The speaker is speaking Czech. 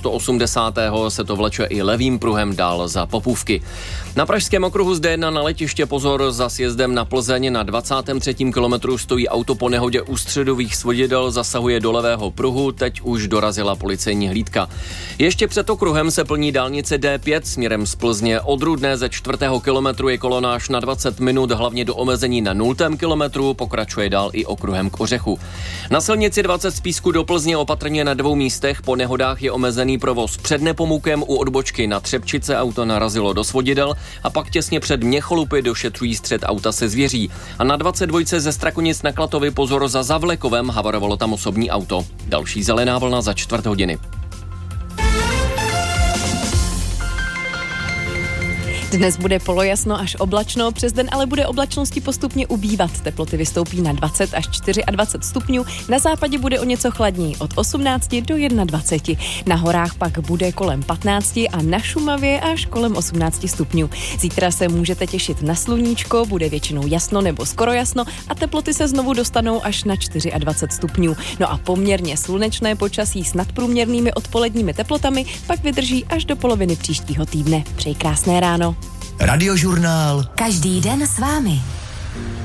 180. se to vleče i levým pruhem dál za Popůvky. Na pražském okruhu z D1 na letiště pozor, za sjezdem na Plzeň na 23. kilometru stojí auto po nehodě u středových svodidel, zasahuje do levého pruhu, teď už dorazila policejní hlídka. Ještě před okruhem se plní dálnice D5 směrem z Plzně. Od Rudné ze 4. kilometru je kolona až na 20 minut, hlavně do omezení na 0. kilometru, pokračuje dál i okruhem k Ořechu. Na silnici 20 z Písku do Plzně opatrně na 2 místech, po nehodách je omezený provoz před Nepomukem, u odbočky na Třebčice auto narazilo do svodidel a pak těsně před Měcholupy došetřují střet auta se zvěří. A na 22 ze Strakonic na Klatovi pozor, za Zavlekovem havarovalo tam osobní auto. Další zelená vlna za 4 hodiny. Dnes bude polojasno až oblačno, přes den ale bude oblačnosti postupně ubývat. Teploty vystoupí na 20 až 24 stupňů, na západě bude o něco chladněji, od 18 do 21. Na horách pak bude kolem 15 a na Šumavě až kolem 18 stupňů. Zítra se můžete těšit na sluníčko, bude většinou jasno nebo skoro jasno a teploty se znovu dostanou až na 24 stupňů. No a poměrně slunečné počasí s nadprůměrnými odpoledními teplotami pak vydrží až do poloviny příštího týdne. Přeji krásné ráno. Radiožurnál. Každý den s vámi.